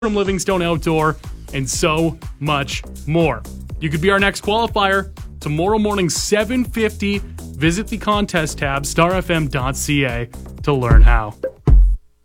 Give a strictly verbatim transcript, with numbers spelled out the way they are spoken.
from Livingstone Outdoor, and so much more. You could be our next qualifier tomorrow morning, seven fifty. Visit the contest tab, star f m dot c a, to learn how.